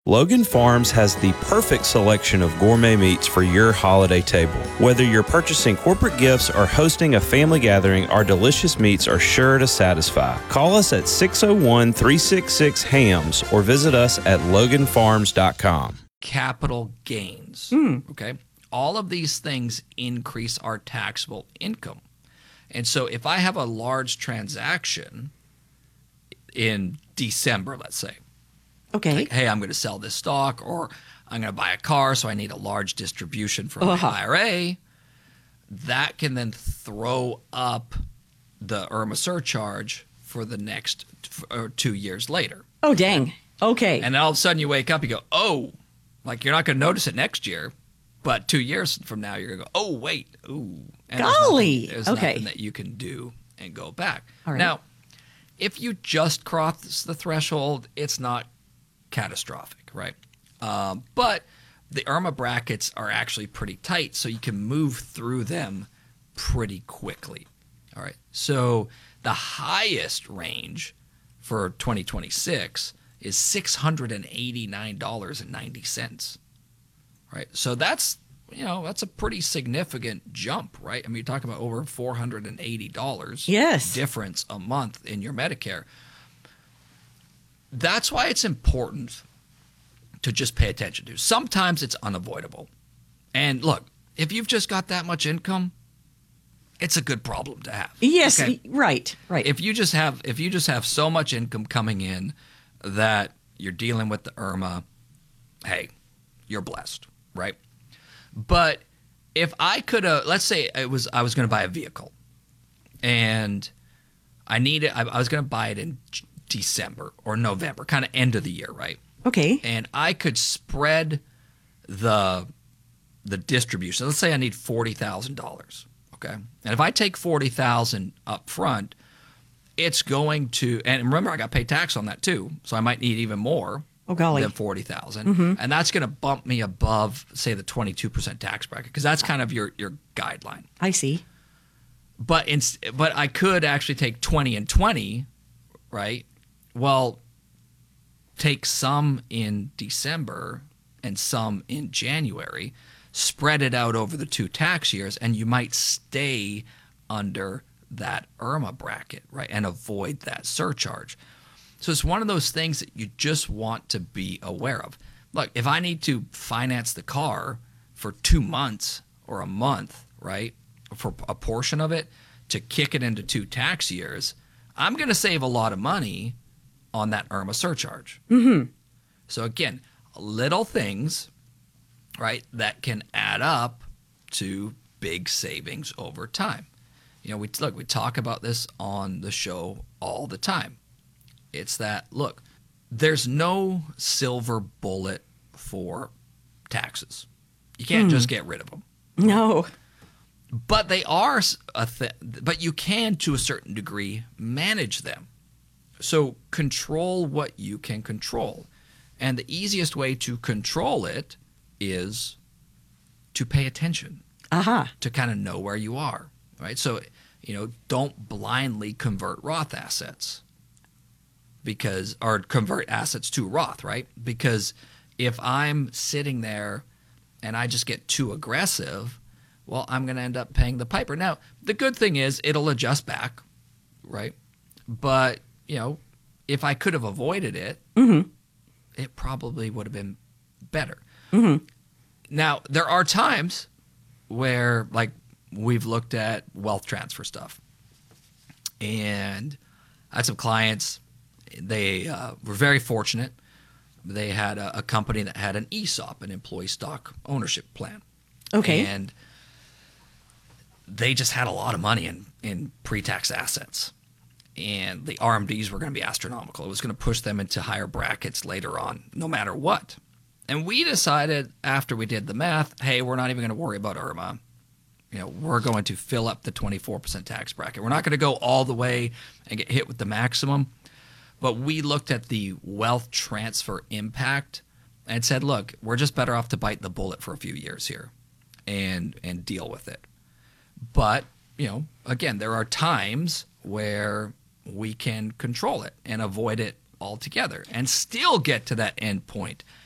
Logan Farms has the perfect selection of gourmet meats for your holiday table. Whether you're purchasing corporate gifts or hosting a family gathering, our delicious meats are sure to satisfy. Call us at 601-366-HAMS or visit us at loganfarms.com. Capital gains, okay? All of these things increase our taxable income. And so if I have a large transaction in December, let's say, Okay. like, hey, I'm going to sell this stock, or I'm going to buy a car, so I need a large distribution from my IRA. That can then throw up the IRMA surcharge for the next 2 years later. Oh, dang. Okay. And then all of a sudden you wake up, you go, oh, like you're not going to notice it next year, but 2 years from now you're going to go, oh, wait, ooh. And Golly. there's nothing that you can do and go back. All right. Now, if you just cross the threshold, it's not catastrophic, right? But the IRMA brackets are actually pretty tight, so you can move through them pretty quickly. All right. So the highest range for 2026 is $689.90. Right. So that's a pretty significant jump, right? I mean, you're talking about over $480 difference a month in your Medicare. That's why it's important to just pay attention to. Sometimes it's unavoidable. And look, if you've just got that much income, it's a good problem to have. Yes, okay? right. If you just have so much income coming in that you're dealing with the IRMA, hey, you're blessed, right? But if I could let's say I was going to buy a vehicle and I was going to buy it in December or November, kind of end of the year, right? Okay. And I could spread the distribution. Let's say I need $40,000, okay? And if I take $40,000 up front, it's going to, and remember I got to pay tax on that too, so I might need even more than $40,000, and that's going to bump me above, say, the 22% tax bracket, because that's kind of your guideline. I see. But I could actually take 20 and 20, right? Well, take some in December and some in January, spread it out over the 2 tax years, and you might stay under that IRMA bracket, right, and avoid that surcharge. So it's one of those things that you just want to be aware of. Look, if I need to finance the car for 2 months or a month, right, for a portion of it to kick it into 2 tax years, I'm going to save a lot of money on that IRMA surcharge. So again, little things, right, that can add up to big savings over time. We talk about this on the show all the time. It's that, look, there's no silver bullet for taxes. You can't just get rid of them. No. But they are but you can, to a certain degree, manage them. So control what you can control. And the easiest way to control it is to pay attention. To kind of know where you are, right? So, don't blindly convert Roth assets or convert assets to Roth, right? Because if I'm sitting there and I just get too aggressive, well, I'm going to end up paying the piper. Now, the good thing is it'll adjust back, right? But, if I could have avoided it, it probably would have been better. Now, there are times where, like, we've looked at wealth transfer stuff. And I had some clients, they were very fortunate. They had a company that had an ESOP, an employee stock ownership plan. Okay. And they just had a lot of money in pre-tax assets. And the RMDs were going to be astronomical. It was going to push them into higher brackets later on, no matter what. And we decided after we did the math, hey, we're not even going to worry about IRMA. We're going to fill up the 24% tax bracket. We're not going to go all the way and get hit with the maximum. But we looked at the wealth transfer impact and said, look, we're just better off to bite the bullet for a few years here and deal with it. But, again, there are times where we can control it and avoid it altogether and still get to that end point